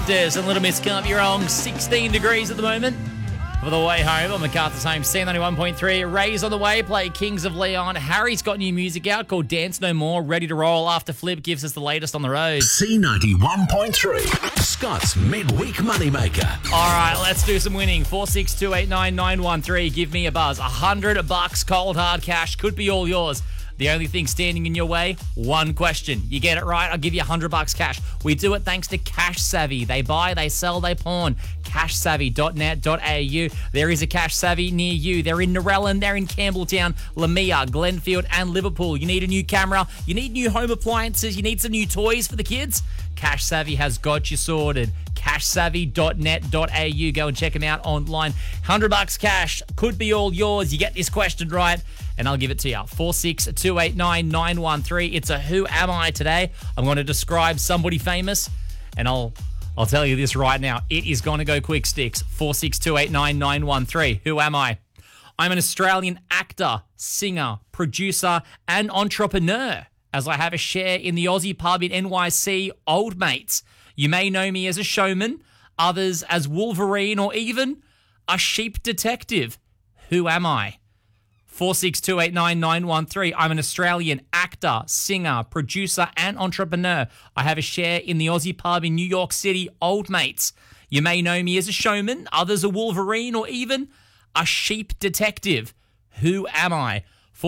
Cactus and Little Miss Can't Be Wrong. 16 degrees at the moment. For the way home on MacArthur's Home, C91.3. Ray's on the way, play Kings of Leon. Harry's got new music out called Dance No More, ready to roll after Flip gives us the latest on the road. C91.3, Scott's Midweek Moneymaker. All right, let's do some winning. 462899113. Give me a buzz. $100 cold hard cash could be all yours. The only thing standing in your way, one question. You get it right, I'll give you $100 cash. We do it thanks to Cash Savvy. They buy, they sell, they pawn. cashsavvy.net.au. There is a Cash Savvy near you. They're in Narellan, they're in Campbelltown, Lamia, Glenfield and Liverpool. You need a new camera, you need new home appliances, you need some new toys for the kids? Cash Savvy has got you sorted. cashsavvy.net.au. Go and check them out online. $100 cash could be all yours. You get this question right, and I'll give it to you. 462899113. It's a Who Am I today. I'm going to describe somebody famous, and I'll tell you this right now. It is going to go quick sticks. 462899113. Who am I? I'm an Australian actor, singer, producer, and entrepreneur, as I have a share in the Aussie pub in NYC, Old Mates. You may know me as a showman, others as Wolverine, or even a sheep detective. Who am I? 462899113. I'm an Australian actor, singer, producer, and entrepreneur. I have a share in the Aussie pub in New York City, Old Mates. You may know me as a showman, others a Wolverine, or even a sheep detective. Who am I?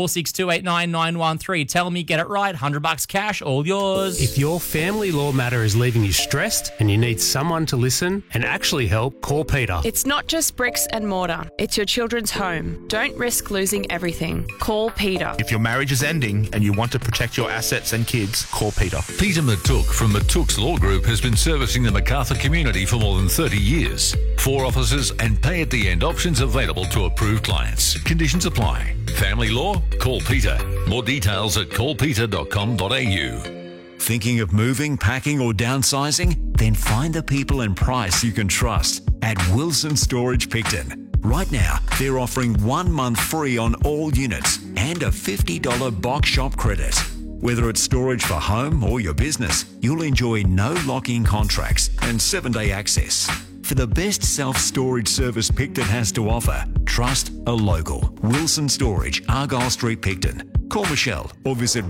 462899113. Tell me, get it right. $100 cash, all yours. If your family law matter is leaving you stressed and you need someone to listen and actually help, call Peter. It's not just bricks and mortar. It's your children's home. Don't risk losing everything. Call Peter. If your marriage is ending and you want to protect your assets and kids, call Peter. Peter Matuk from Matuk's Law Group has been servicing the MacArthur community for more than 30 years. 4 offices and pay-at-the-end options available to approved clients. Conditions apply. Family law? Call Peter. More details at callpeter.com.au. Thinking of moving, packing or downsizing? Then find the people and price you can trust at Wilson Storage Picton. Right now, they're offering 1 month free on all units and a $50 box shop credit. Whether it's storage for home or your business, you'll enjoy no lock-in contracts and 7-day access. For the best self-storage service Picton has to offer, trust a local. Wilson Storage, Argyle Street, Picton. Call Michelle or visit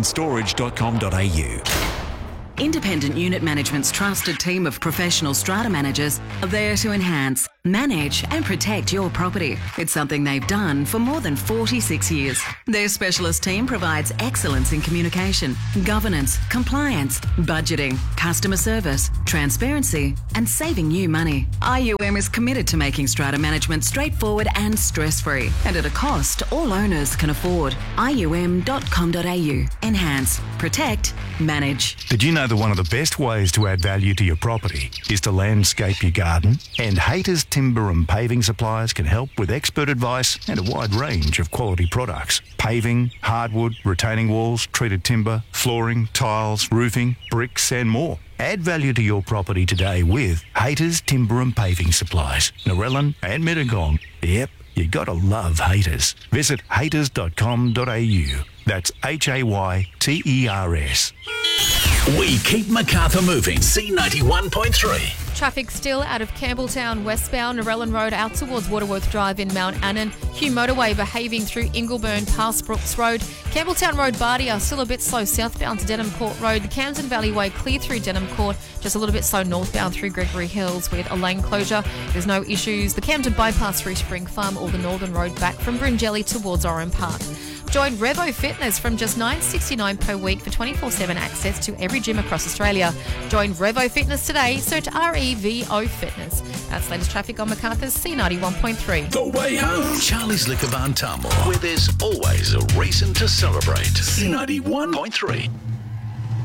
wilsonstorage.com.au. Independent Unit Management's trusted team of professional strata managers are there to enhance, manage and protect your property. It's something they've done for more than 46 years. Their specialist team provides excellence in communication, governance, compliance, budgeting, customer service, transparency and saving you money. IUM is committed to making strata management straightforward and stress-free and at a cost all owners can afford. IUM.com.au. Enhance, protect, manage. Did you know that one of the best ways to add value to your property is to landscape your garden? And Haters Timber and Paving Suppliers can help with expert advice and a wide range of quality products. Paving, hardwood, retaining walls, treated timber, flooring, tiles, roofing, bricks and more. Add value to your property today with Haters Timber and Paving Supplies, Narellan and Mittagong. Yep, you gotta love Haters. Visit haters.com.au. That's HAYTERS. We keep MacArthur moving. C91.3. Traffic still out of Campbelltown westbound, Narellan Road out towards Waterworth Drive in Mount Annan. Hugh Motorway behaving through Ingleburn past Brooks Road. Campbelltown Road Bardia still a bit slow southbound to Denham Court Road. The Camden Valley Way clear through Denham Court, just a little bit slow northbound through Gregory Hills with a lane closure. There's no issues. The Camden bypass through Spring Farm or the Northern Road back from Bryngelly towards Oran Park. Join Revo Fitness from just $9.69 per week for 24/7 access to every gym across Australia. Join Revo Fitness today. Search REVO Fitness. That's latest traffic on MacArthur's C91.3. The way home. Charlie's Liquor Barn Tamworth, where there's always a reason to celebrate. C91.3.